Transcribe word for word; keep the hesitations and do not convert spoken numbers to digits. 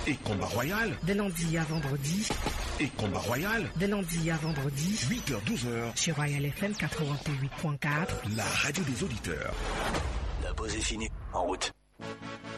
Et combat royal. De lundi à vendredi. Et combat royal. De lundi à vendredi. huit heures douze heures. Sur Royal F M quatre-vingt-huit point quatre. La radio des auditeurs. La pause est finie. En route.